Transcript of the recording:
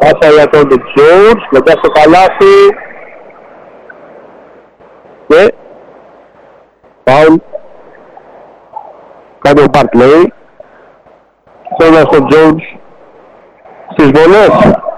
πάσα για τον Jones, μετά στο καλάθι και φάουλ κάνει ο Bartley. Θέλοντας τον Jones στις βολές.